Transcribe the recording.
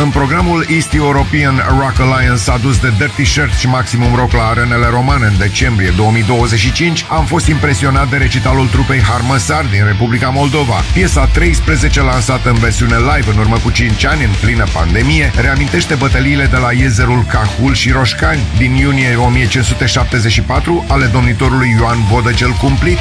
În programul East European Rock Alliance adus de Dirty Shirt și Maximum Rock la arenele romane în decembrie 2025, am fost impresionat de recitalul trupei Harmăsar din Republica Moldova. Piesa 13, lansată în versiune live în urmă cu 5 ani, în plină pandemie, reamintește bătăliile de la Iezerul Cahul și Roșcani din iunie 1574 ale domnitorului Ioan Vodă cel Cumplit,